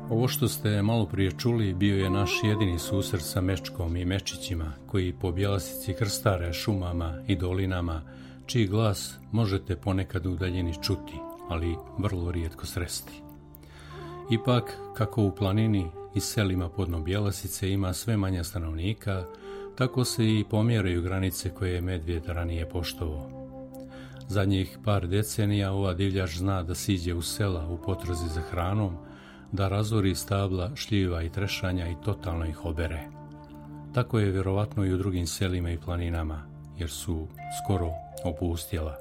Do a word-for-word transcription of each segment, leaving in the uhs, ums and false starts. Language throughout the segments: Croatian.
Ovo što ste malo prije čuli bio je naš jedini susret sa Mečkom i Mečićima, koji po Bjelasici krstare šumama i dolinama, čiji glas možete ponekad u daljini čuti, ali vrlo rijetko sresti. Ipak, kako u planini i selima podno Bjelasice ima sve manje stanovnika, tako se i pomjeraju granice koje je medvjed ranije poštovao. Zadnjih par decenija ova divljač zna da siđe u sela u potrazi za hranom, da razori stabla, šljiva i trešanja i totalno ih obere. Tako je vjerovatno i u drugim selima i planinama, jer su skoro opustjela.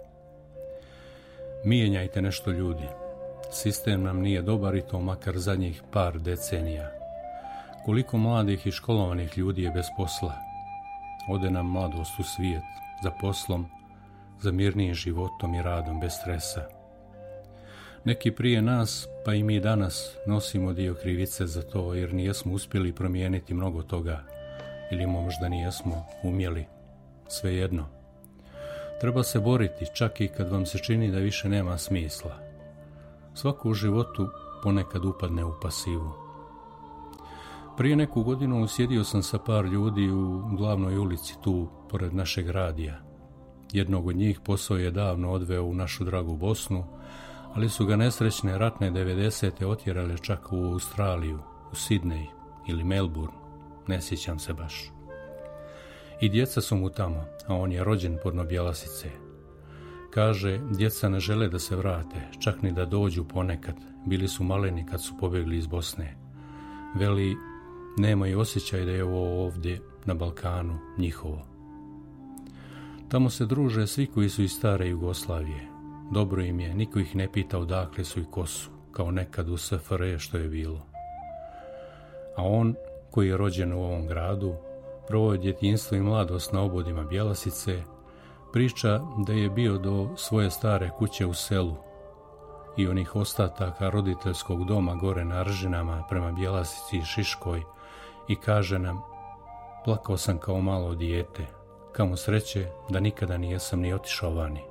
Mijenjajte nešto, ljudi. Sistem nam nije dobar i to makar zadnjih par decenija. Koliko mladih i školovanih ljudi je bez posla. Ode nam mladost u svijet, za poslom, za mirnijim životom i radom bez stresa. Neki prije nas, pa i mi danas, nosimo dio krivice za to jer nijesmo uspjeli promijeniti mnogo toga ili možda nijesmo umjeli. Svejedno. Treba se boriti čak i kad vam se čini da više nema smisla. Svako u životu ponekad upadne u pasivu. Prije neku godinu sjedio sam sa par ljudi u glavnoj ulici tu, pored našeg radija. Jednog od njih posao je davno odveo u našu dragu Bosnu, ali su ga nesrećne ratne devedesete otjerale čak u Australiju, u Sidney ili Melbourne, ne sjećam se baš. I djeca su mu tamo, a on je rođen podno Bjelasice. Kaže, djeca ne žele da se vrate, čak ni da dođu ponekad, bili su maleni kad su pobjegli iz Bosne. Veli, nemaju osjećaj da je ovo ovdje na Balkanu njihovo. Tamo se druže svi koji su iz stare Jugoslavije. Dobro im je, niko ih ne pita odakle su i ko su, kao nekad u S F R J što je bilo. A on, koji je rođen u ovom gradu, proveo djetinjstvo i mladost na obodima Bjelasice, priča da je bio do svoje stare kuće u selu i onih ostataka roditeljskog doma gore na Ržinama prema Bjelasici i Šiškoj i kaže nam, plakao sam kao malo dijete, kamo sreće da nikada nijesam ni otišao vani.